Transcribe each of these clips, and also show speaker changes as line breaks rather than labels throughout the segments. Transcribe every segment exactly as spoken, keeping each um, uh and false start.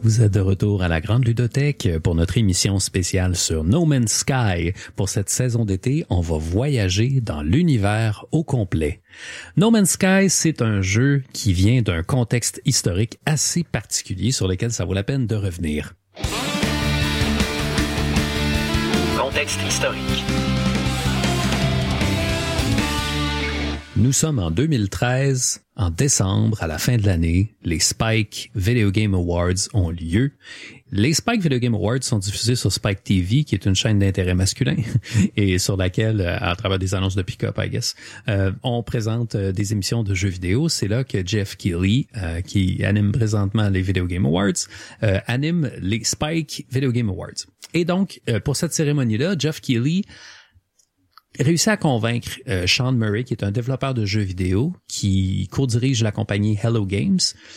Vous êtes de retour à la Grande Ludothèque pour notre émission spéciale sur No Man's Sky. Pour cette saison d'été, on va voyager dans l'univers au complet. No Man's Sky, c'est un jeu qui vient d'un contexte historique assez particulier sur lequel ça vaut la peine de revenir. Contexte historique. Nous sommes en deux mille treize, en décembre, à la fin de l'année, les Spike Video Game Awards ont lieu. Les Spike Video Game Awards sont diffusés sur Spike T V, qui est une chaîne d'intérêt masculin, et sur laquelle, à travers des annonces de pick-up, I guess, euh, on présente euh, des émissions de jeux vidéo. C'est là que Jeff Keighley, euh, qui anime présentement les Video Game Awards, euh, anime les Spike Video Game Awards. Et donc, euh, pour cette cérémonie-là, Jeff Keighley réussit à convaincre euh, Sean Murray, qui est un développeur de jeux vidéo, qui co-dirige la compagnie Hello Games.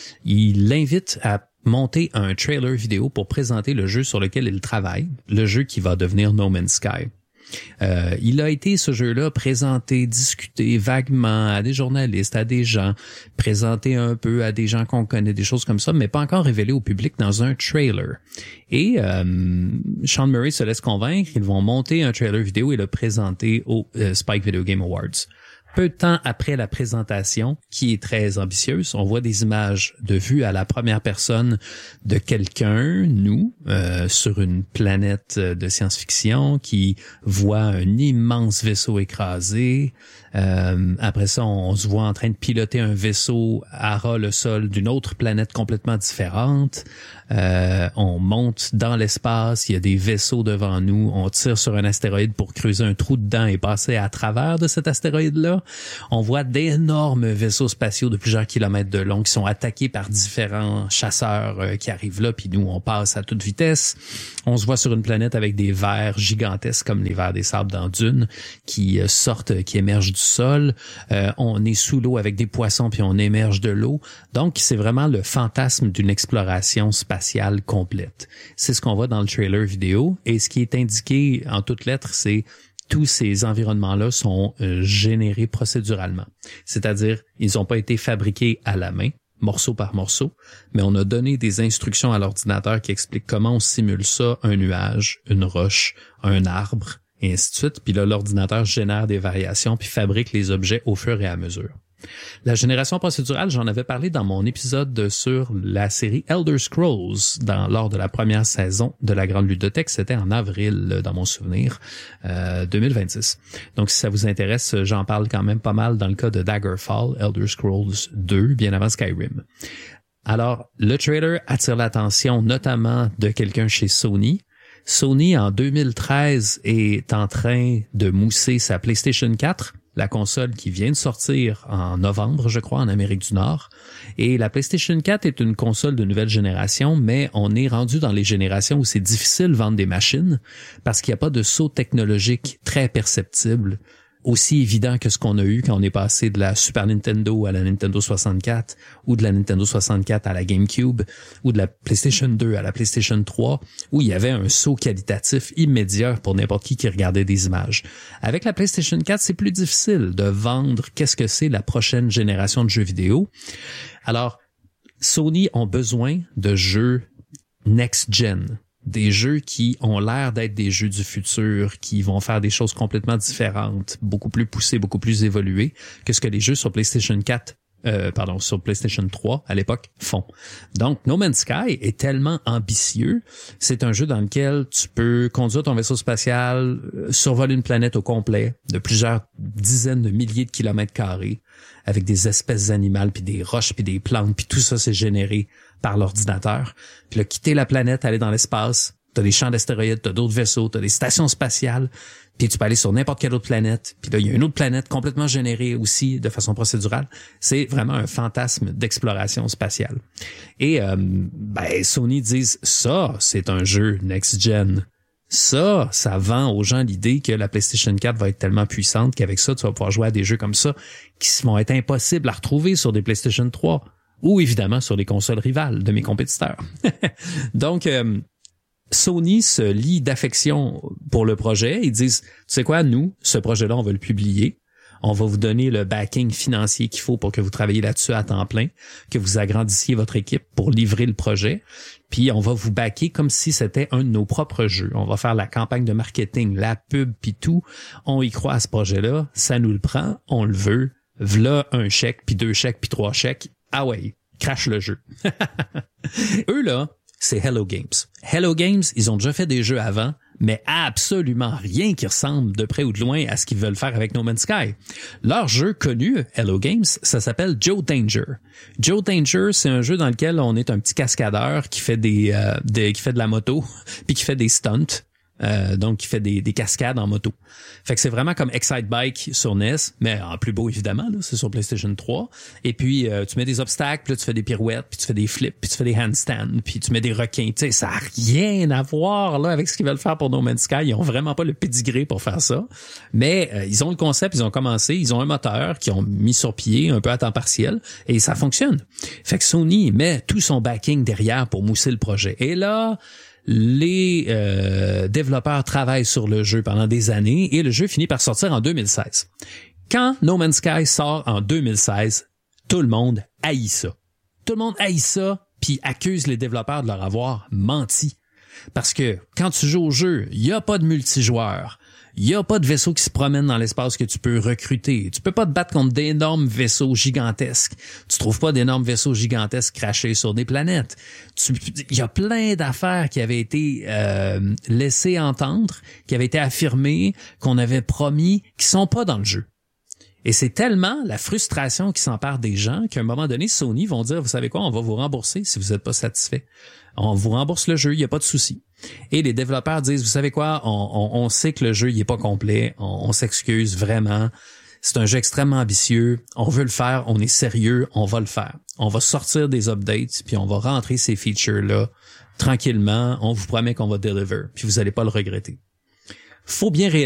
Il l'invite à monter un trailer vidéo pour présenter le jeu sur lequel il travaille, le jeu qui va devenir No Man's Sky. Euh, il a été, ce jeu-là, présenté, discuté vaguement à des journalistes, à des gens, présenté un peu à des gens qu'on connaît, des choses comme ça, mais pas encore révélé au public dans un trailer. Et euh, Sean Murray se laisse convaincre, ils vont monter un trailer vidéo et le présenter au euh, Spike Video Game Awards. Peu de temps après la présentation, qui est très ambitieuse, on voit des images de vue à la première personne de quelqu'un, nous, euh, sur une planète de science-fiction, qui voit un immense vaisseau écrasé. Euh, après ça, on, on se voit en train de piloter un vaisseau à ras le sol d'une autre planète complètement différente. Euh, on monte dans l'espace, il y a des vaisseaux devant nous, on tire sur un astéroïde pour creuser un trou dedans et passer à travers de cet astéroïde-là. On voit d'énormes vaisseaux spatiaux de plusieurs kilomètres de long qui sont attaqués par différents chasseurs euh, qui arrivent là, puis nous, on passe à toute vitesse. On se voit sur une planète avec des vers gigantesques comme les vers des sables dans Dune qui euh, sortent, qui émergent du sol. Euh, on est sous l'eau avec des poissons, puis on émerge de l'eau. Donc, c'est vraiment le fantasme d'une exploration spatiale complète. C'est ce qu'on voit dans le trailer vidéo. Et ce qui est indiqué en toutes lettres, c'est tous ces environnements-là sont euh, générés procéduralement. C'est-à-dire, ils n'ont pas été fabriqués à la main, morceau par morceau, mais on a donné des instructions à l'ordinateur qui expliquent comment on simule ça, un nuage, une roche, un arbre, et ainsi de suite. Puis là, l'ordinateur génère des variations puis fabrique les objets au fur et à mesure. La génération procédurale, j'en avais parlé dans mon épisode sur la série Elder Scrolls dans, lors de la première saison de la Grande Ludothèque. C'était en avril, dans mon souvenir, euh, deux mille vingt-six. Donc, si ça vous intéresse, j'en parle quand même pas mal dans le cas de Daggerfall, Elder Scrolls deux, bien avant Skyrim. Alors, le trailer attire l'attention notamment de quelqu'un chez Sony. Sony, en deux mille treize, est en train de mousser sa PlayStation quatre, la console qui vient de sortir en novembre, je crois, en Amérique du Nord. Et la PlayStation quatre est une console de nouvelle génération, mais on est rendu dans les générations où c'est difficile de vendre des machines parce qu'il n'y a pas de saut technologique très perceptible, aussi évident que ce qu'on a eu quand on est passé de la Super Nintendo à la Nintendo soixante-quatre ou de la Nintendo soixante-quatre à la GameCube ou de la PlayStation deux à la PlayStation trois, où il y avait un saut qualitatif immédiat pour n'importe qui qui regardait des images. Avec la PlayStation quatre, c'est plus difficile de vendre qu'est-ce que c'est la prochaine génération de jeux vidéo. Alors, Sony ont besoin de jeux next-gen. Des jeux qui ont l'air d'être des jeux du futur, qui vont faire des choses complètement différentes, beaucoup plus poussées, beaucoup plus évoluées que ce que les jeux sur PlayStation quatre, euh, pardon, sur PlayStation trois à l'époque font. Donc, No Man's Sky est tellement ambitieux. C'est un jeu dans lequel tu peux conduire ton vaisseau spatial, survoler une planète au complet de plusieurs dizaines de milliers de kilomètres carrés avec des espèces animales, puis des roches, puis des plantes, puis tout ça c'est généré par l'ordinateur. Puis là, quitter la planète, aller dans l'espace, t'as des champs d'astéroïdes, t'as d'autres vaisseaux, t'as des stations spatiales, puis tu peux aller sur n'importe quelle autre planète. Puis là, il y a une autre planète complètement générée aussi de façon procédurale. C'est vraiment un fantasme d'exploration spatiale. Et euh, ben Sony disent, ça, c'est un jeu next-gen. Ça, ça vend aux gens l'idée que la PlayStation quatre va être tellement puissante qu'avec ça, tu vas pouvoir jouer à des jeux comme ça qui vont être impossibles à retrouver sur des PlayStation trois ou évidemment sur les consoles rivales de mes compétiteurs. Donc, euh, Sony se lie d'affection pour le projet. Ils disent, tu sais quoi, nous, ce projet-là, on va le publier. On va vous donner le backing financier qu'il faut pour que vous travailliez là-dessus à temps plein, que vous agrandissiez votre équipe pour livrer le projet. Puis on va vous backer comme si c'était un de nos propres jeux. On va faire la campagne de marketing, la pub, puis tout. On y croit à ce projet-là, ça nous le prend, on le veut. V'là un chèque, puis deux chèques, puis trois chèques. Ah ouais, crache le jeu. Eux là, c'est Hello Games. Hello Games, ils ont déjà fait des jeux avant, mais absolument rien qui ressemble de près ou de loin à ce qu'ils veulent faire avec No Man's Sky. Leur jeu connu, Hello Games, ça s'appelle Joe Danger. Joe Danger, c'est un jeu dans lequel on est un petit cascadeur qui fait des, euh, des qui fait de la moto, puis qui fait des stunts. Euh, donc qui fait des, des cascades en moto. Fait que c'est vraiment comme Excite Bike sur N E S, mais en plus beau évidemment, là, c'est sur PlayStation trois. Et puis euh, tu mets des obstacles, puis là tu fais des pirouettes, puis tu fais des flips, puis tu fais des handstands, puis tu mets des requins. Tu sais, ça a rien à voir là avec ce qu'ils veulent faire pour No Man's Sky. Ils ont vraiment pas le pedigree pour faire ça. Mais euh, ils ont le concept, ils ont commencé, ils ont un moteur qu'ils ont mis sur pied un peu à temps partiel et ça fonctionne. Fait que Sony met tout son backing derrière pour mousser le projet. Et là, les euh, développeurs travaillent sur le jeu pendant des années et le jeu finit par sortir en deux mille seize. Quand No Man's Sky sort en deux mille seize, tout le monde haït ça. Tout le monde haït ça puis accuse les développeurs de leur avoir menti. Parce que quand tu joues au jeu, il y a pas de multijoueur. Il y a pas de vaisseau qui se promène dans l'espace que tu peux recruter. Tu peux pas te battre contre d'énormes vaisseaux gigantesques. Tu trouves pas d'énormes vaisseaux gigantesques crachés sur des planètes. Il y a plein d'affaires qui avaient été euh, laissées entendre, qui avaient été affirmées, qu'on avait promis, qui sont pas dans le jeu. Et c'est tellement la frustration qui s'empare des gens qu'à un moment donné, Sony vont dire, vous savez quoi, on va vous rembourser si vous n'êtes pas satisfait. On vous rembourse le jeu, il n'y a pas de souci. Et les développeurs disent, vous savez quoi, on, on, on sait que le jeu il est pas complet, on, on s'excuse vraiment. C'est un jeu extrêmement ambitieux, on veut le faire, on est sérieux, on va le faire. On va sortir des updates, puis on va rentrer ces features-là tranquillement. On vous promet qu'on va deliver, puis vous allez pas le regretter. Faut bien réaliser